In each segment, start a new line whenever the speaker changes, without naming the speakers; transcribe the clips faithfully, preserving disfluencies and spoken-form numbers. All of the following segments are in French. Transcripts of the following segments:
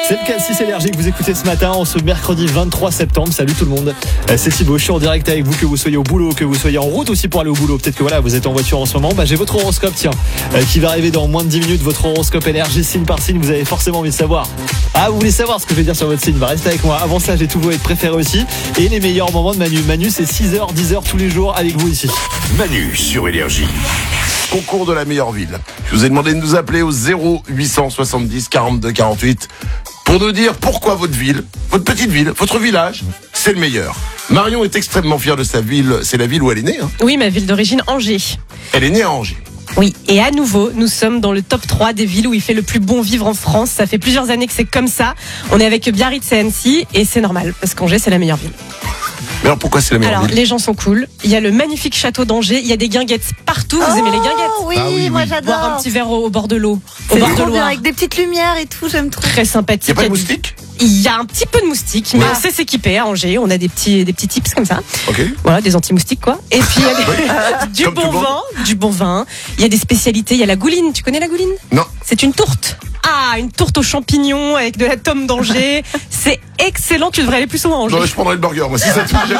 C'est le Calcis Énergie que vous écoutez ce matin, en ce mercredi vingt-trois septembre. Salut tout le monde, c'est Thibaut, je suis en direct avec vous, que vous soyez au boulot, que vous soyez en route aussi pour aller au boulot. Peut-être que voilà, vous êtes en voiture en ce moment. Bah, j'ai votre horoscope, tiens, euh, qui va arriver dans moins de dix minutes. Votre horoscope énergie, signe par signe. Vous avez forcément envie de savoir. Ah, vous voulez savoir ce que je vais dire sur votre signe? Bah, restez avec moi. Avant ça, j'ai tous vos préférés aussi. Et les meilleurs moments de Manu. Manu, c'est six heures, dix heures tous les jours avec vous ici.
Manu sur Énergie. Concours de la meilleure ville. Je vous ai demandé de nous appeler au zéro huit cent soixante-dix quarante-deux quarante-huit pour nous dire pourquoi votre ville, votre petite ville, votre village, c'est le meilleur. Marion est extrêmement fière de sa ville. C'est la ville où elle est née, hein.
Oui, ma ville d'origine, Angers.
Elle est née à Angers.
Oui, et à nouveau, nous sommes dans le top trois des villes où il fait le plus bon vivre en France. Ça fait plusieurs années que c'est comme ça. On est avec Biarritz et Annecy, et c'est normal, parce qu'Angers, c'est la meilleure ville.
Mais alors pourquoi c'est la meilleure
Alors,
ville?
les gens sont cool. Il y a le magnifique château d'Angers. Il y a des guinguettes partout. Vous
Oh,
aimez les guinguettes?
Oui,
Ah oui,
moi
oui.
j'adore.
Boire un petit verre au, au bord de l'eau. Au
C'est
bord de
trop bien,
Loire.
avec des petites lumières et tout, j'aime trop.
Très sympathique.
Il n'y a pas de
Il y a du-
moustiques?
Il y a un petit peu de moustiques, mais
Ouais.
on sait s'équiper à Angers. On a des petits, des petits tips comme ça.
Ok.
Voilà, des anti-moustiques, quoi. Et puis, il y a des- du
Comme tout
bon
le monde.
vin, du bon vin. Il y a des spécialités. Il y a la gouline. Tu connais la gouline?
Non.
C'est une tourte. Ah, une tourte aux champignons avec de la tome d'Angers. C'est excellent. Tu devrais aller plus souvent à Angers.
Non, je prendrai le burger, moi, si ça te j'aime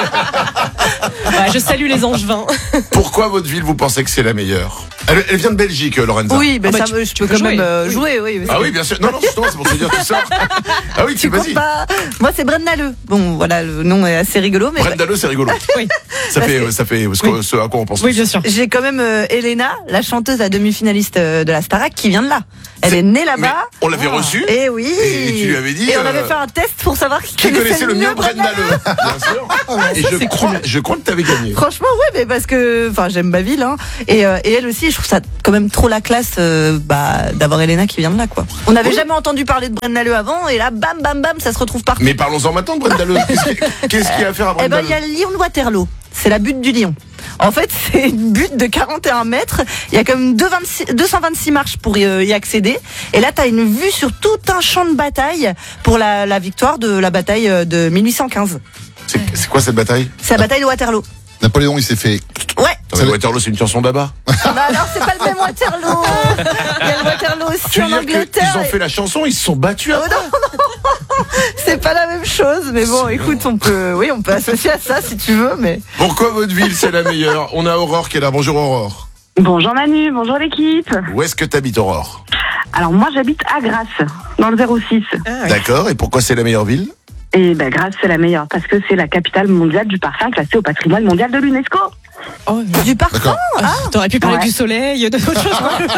pas.
Ouais, je salue les angevins.
Pourquoi votre ville, vous pensez que c'est la meilleure? elle, elle vient de Belgique, Lorenza.
Oui, ben
Ah bah,
ça,
tu-
me- je
tu
peux
peux
quand
jouer.
même euh, jouer, oui.
Ah oui, bien sûr. Non, non, justement, c'est pour te dire tout ça. Ah oui, tu,
Tu
vas-y.
comptes pas. Moi, c'est Brennaleux. Bon, voilà, le nom est assez rigolo, mais
Brenda Leu, c'est rigolo.
Oui.
Ça fait, euh, ça fait ce, que-
Oui.
ce à quoi on pense.
Oui, bien sûr.
j'ai quand même euh, Elena, la chanteuse, la demi-finaliste euh, de la Starac, qui vient de là. Elle
C'est-
est née
Mais
là-bas.
on l'avait reçue.
Et oui.
Et tu lui avais dit,
Et on
euh,
avait fait un test pour savoir qui,
Qui connaissait le mieux Brenda
Brenda
Leu? Bien sûr. Et je crois, je crois que t'avais gagné.
Franchement, ouais, mais parce que, enfin, j'aime ma ville, hein. Et, euh, et elle aussi, je trouve ça quand même trop la classe, euh, bah, d'avoir Elena qui vient de là, quoi. On n'avait
Oui.
jamais entendu parler de Brenda Leu avant, et là, bam, bam, bam, ça se retrouve partout.
Mais parlons-en maintenant de Brenda Leu. Qu'est-ce qu'il qu'est-ce qu'il y a à faire à
Eh
Brenda
ben, il y a
Leu?
le Lion de Waterloo. C'est la butte du Lion. En fait, c'est une butte de quarante et un mètres. Il y a comme deux cent vingt-six marches pour y, y accéder. Et là, tu as une vue sur tout un champ de bataille pour la, la victoire de la bataille de mille huit cent quinze.
C'est c'est quoi cette bataille?
C'est la bataille de Waterloo.
Napoléon, il s'est fait.
Ouais.
Attends, mais Waterloo, c'est une chanson d'Abba.
Bah alors, c'est pas le même Waterloo. Il y a le Waterloo aussi
Tu veux
en
dire
Angleterre.
qu'ils ont fait la chanson, ils se sont battus
Oh
après?
non, non, c'est pas la même chose. Mais bon, écoute, on peut, oui, on peut associer à ça si tu veux, mais.
Pourquoi votre ville, c'est la meilleure? On a Aurore qui est là. Bonjour Aurore.
Bonjour Manu, bonjour l'équipe.
Où est-ce que t'habites, Aurore?
Alors moi j'habite à Grasse, dans le zéro six.
Ah, oui.
D'accord. Et pourquoi c'est la meilleure ville?
Et ben Grasse c'est la meilleure parce que c'est la capitale mondiale du parfum classée au patrimoine mondial de l'UNESCO.
Oh,
Du parfum.
D'accord.
ah, T'aurais pu parler
Ouais.
du soleil, d'autres choses.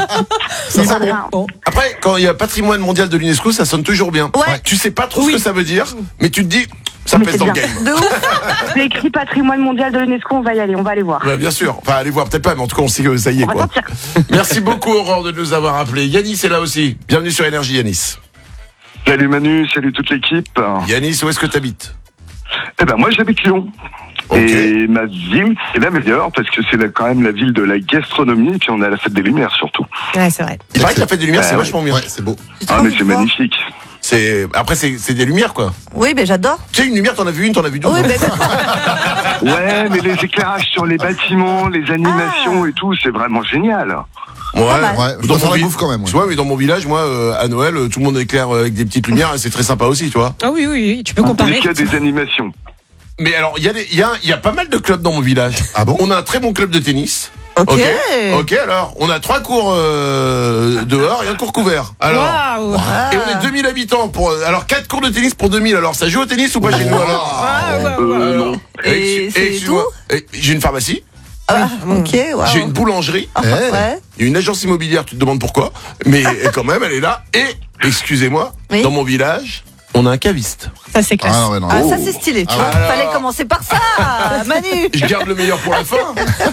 Ça sent bon.
Enfin,
Bon.
Après, quand il y a patrimoine mondial de l'UNESCO, ça sonne toujours bien.
Ouais.
Tu sais pas trop
Oui.
ce que ça veut dire, mais tu te dis, ça
Mais
pèse
c'est
dans le
bien.
game.
De ouf.
C'est écrit patrimoine mondial de l'UNESCO, on va y aller, on va aller voir.
Ouais, bien sûr. Enfin, allez voir, peut-être pas, mais en tout cas, on sait que ça y est,
On va
quoi.
sortir.
Merci beaucoup, Aurore, de nous avoir appelés. Yanis est là aussi. Bienvenue sur Énergie, Yanis.
Salut Manu, salut toute l'équipe.
Yanis, où est-ce que t'habites?
Eh ben moi j'habite Lyon.
Ok.
Et ma ville c'est la meilleure parce que c'est la- quand même la ville de la gastronomie et puis on a la fête des Lumières surtout.
Ouais, c'est vrai.
Il paraît que la fête des Lumières, c'est
Ouais,
vachement bien.
Ouais, c'est beau.
Ah mais c'est magnifique.
C'est, après, c'est, c'est des lumières, quoi.
Oui, mais j'adore.
Tu sais, une lumière, t'en as vu une, t'en as vu deux.
Oui,
non
mais
Ouais mais les éclairages sur les bâtiments, les animations et tout, c'est vraiment génial.
Ouais,
mal.
Ouais, je
Dans
dois faire
mon
la
vi-
bouffe quand même.
Tu
Ouais.
vois, mais dans mon village, moi, euh, à Noël, euh, tout le monde éclaire euh, avec des petites lumières, et c'est très sympa aussi, tu vois.
Ah oui, oui, oui, tu peux
Est-ce
comparer.
qu'il y a des animations?
Mais alors, il y a des, il y a, il y a pas mal de clubs dans mon village.
Ah bon?
On a un très bon club de tennis.
ok.
Ok, alors, on a trois cours euh, dehors et un cours couvert. Alors,
Waouh.
et on est deux mille habitants pour, alors quatre cours de tennis pour deux mille. Alors, ça joue au tennis ou pas chez nous alors?
Ah, ouais, ouais, ouais.
Euh,
Alors,
non.
Et
excuse-
c'est
excuse-moi. Et J'ai une pharmacie,
Ah, ok, waouh.
j'ai une boulangerie,
Eh,
Ouais.
il y a une agence immobilière, tu te demandes pourquoi, mais quand même, elle est là. Et, excusez-moi,
Oui.
dans mon village, on a un caviste.
Ça, c'est classe.
Ah, ouais, non.
Ah,
Oh.
ça c'est stylé, tu
Ah
vois.
ouais.
Fallait
Alors.
commencer par ça, Manu.
Je garde le meilleur pour la fin.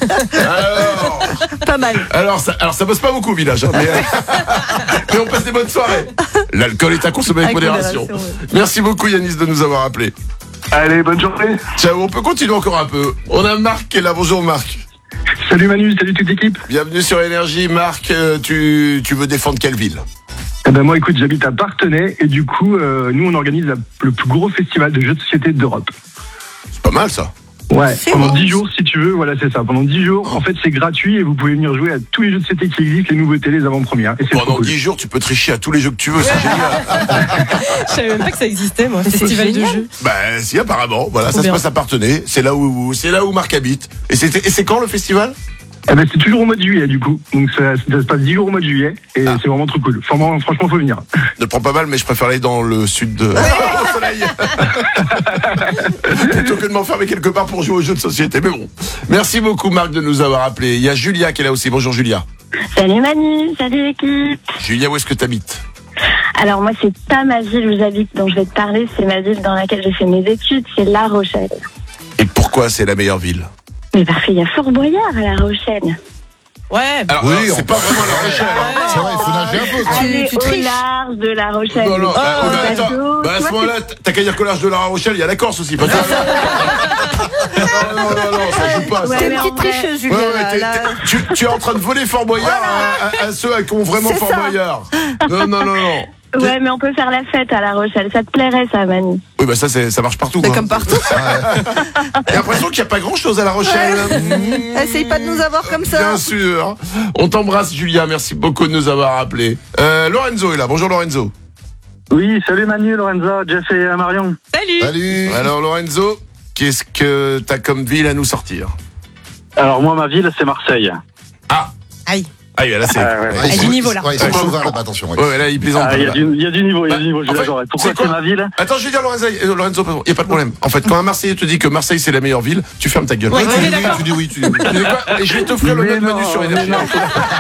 Alors,
Pas mal.
alors ça, alors ça bosse pas beaucoup au village, hein, mais, mais on passe des bonnes soirées. L'alcool est à consommer avec,
Avec
modération.
modération, ouais.
Merci beaucoup Yanis de nous avoir appelés.
Allez, bonne journée.
Ciao, on peut continuer encore un peu. On a Marc qui est là. Bonjour Marc.
Salut Manu, salut toute l'équipe.
Bienvenue sur Énergie. Marc, euh, tu, tu veux défendre quelle ville?
Eh ben moi écoute, j'habite à Parthenay et du coup, euh, nous on organise la- le plus gros festival de jeux de société d'Europe.
C'est pas mal ça.
Ouais,
C'est
pendant
bon.
dix jours si tu veux, voilà c'est ça. Pendant dix jours, en fait c'est gratuit et vous pouvez venir jouer à tous les jeux de société qui existent, les nouveautés, les avant-premières. Et c'est trop
Pendant
cool.
dix jours, tu peux tricher à tous les jeux que tu veux. C'est génial.
savais même pas que ça existait, moi.
Mais c'est
Festival de
génial.
jeux.
Bah si, apparemment. Voilà,
Trop
ça
bien.
se passe à Parthenay. C'est là où, c'est là où Marc habite. Et c'était, et c'est quand le festival?
Eh ben, c'est toujours au mois de juillet, du coup. Donc, ça, ça se passe dix jours au mois de juillet. Et
Ah.
c'est vraiment trop cool. Franchement, franchement, faut venir.
Ne prends pas mal, mais je préfère aller dans le sud de... au soleil. Plutôt que de m'enfermer quelque part pour jouer aux jeux de société. Mais bon. Merci beaucoup, Marc, de nous avoir appelés. Il y a Julia qui est là aussi. Bonjour, Julia.
Salut Manu, salut l'équipe.
Julia, où est-ce que t'habites?
Alors moi c'est pas ma ville où j'habite dont je vais te parler, c'est ma ville dans laquelle j'ai fait mes études, c'est La Rochelle.
Et pourquoi c'est la meilleure ville?
Mais parce qu'il y a Fort Boyard à La Rochelle.
Ouais.
Alors,
Oui,
alors, c'est
on-
pas vraiment La Rochelle. hein.
C'est vrai, il faut nager un peu. quoi.
Allez
tu
au
triches.
large de La Rochelle.
Non, non, bah,
Au
oh, bah, attends.
bateau.
Bah, à ce
Toi,
moment-là, t'as qu'à dire qu'au large de La Rochelle, il y a la Corse aussi. Parce que... non, non, non, non, ça joue pas. ça.
Ouais,
T'es
mais
une
en
petite
vrai-
tricheuse,
Ouais,
Julia.
ouais,
là,
t'es-
là.
t'es- tu, tu es en train de voler Fort Boyard à, à- à ceux qui ont vraiment
C'est
Fort
ça.
Boyard. Non, non, non, non.
c'est- Ouais, mais on peut faire la fête à La Rochelle. Ça te plairait ça, Manu?
Oui, bah ça, c'est, ça marche partout.
C'est
quoi.
comme partout.
J'ai l'impression qu'il n'y a pas grand-chose à La Rochelle. Mmh,
Essaye pas de nous avoir comme ça.
Bien sûr. On t'embrasse, Julia. Merci beaucoup de nous avoir appelés. Euh, Lorenzo est là. Bonjour, Lorenzo.
Oui, salut Manu, Lorenza, Jeff et Marion.
Salut.
Salut.
Alors, Lorenzo, qu'est-ce que t'as comme ville à nous sortir?
Alors moi, ma ville, c'est Marseille.
Ah.
Aïe.
Ah, oui, là, c'est.
ouais.
Ouais,
Ah,
ils
du
sont-
niveau, là.
Ouais, ils sont
Ouais.
chauvards là-bas, attention. ouais.
Ouais, là, il plaisante.
Ah, il y, a
là.
du- il y a du niveau, il y a
Bah,
du niveau, je
en fait,
l'adore. Pourquoi
c'est quoi
c'est ma ville?
Attends, je vais dire Lorenzo, euh, Lorenzo, pardon, il n'y a pas de problème. En fait, quand un Marseillais te dit que Marseille c'est la meilleure ville, tu fermes ta gueule.
Ouais,
Tu
on
dis
est
oui,
d'accord.
tu dis oui, tu dis oui.
Tu sais quoi Et je vais t'offrir le
Mais
même menu
non,
sur
mais
Énergie.
non.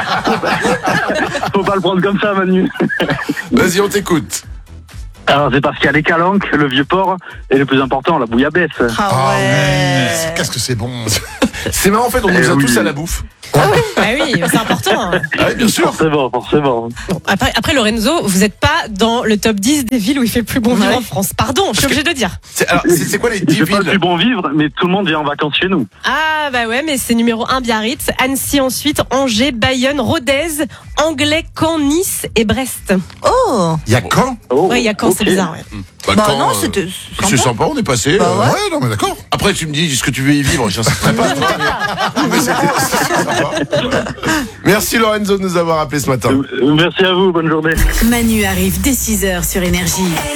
Faut pas le prendre comme ça, Manu.
Vas-y, on t'écoute.
Alors c'est parce qu'il y a les calanques, le vieux port, et le plus important, la bouillabaisse.
Ah
Ah oui,
ouais.
c'est- qu'est-ce que c'est bon.
C'est marrant, en fait, on nous
Eh
a
oui.
tous à la bouffe.
Ah oui, c'est important. hein.
Ah oui, bien sûr.
Forcément, forcément.
Bon, après, après, Lorenzo, vous n'êtes pas dans le top dix des villes où il fait le plus bon vivre
Ouais.
en France. Pardon, je suis obligée de le dire.
C'est, alors, c'est, c'est quoi les dix
C'est pas le plus
villes?
bon vivre, mais tout le monde vient en vacances chez nous.
Ah bah ouais, mais c'est numéro un Biarritz, Annecy ensuite, Angers, Bayonne, Rodez, Anglais, Caen, Nice et Brest.
Oh.
Il y a quand?
Oh,
Ouais, il y a Caen, c'est
ok.
bizarre. Ouais.
Bah,
Bah
quand,
non,
euh,
c'était
c'est
sympa.
sympa, on est passé.
Bah
euh,
ouais.
Ouais, non, mais d'accord.
Après, tu me dis, est-ce que tu veux y vivre? Je ne sais pas. toi, mais- mais c'était c'était sympa. Merci Lorenzo de nous avoir appelé ce matin.
Euh, Merci à vous, bonne journée.
Manu arrive dès six heures sur Énergie.